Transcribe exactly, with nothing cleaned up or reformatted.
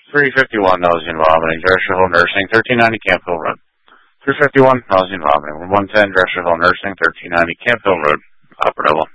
three fifty-one, nausea and vomiting, Dresserville Nursing, thirteen ninety Camp Hill Road. three fifty-one, nausea and vomiting, one ten Dresserville Nursing, thirteen ninety Camp Hill Road, Operative.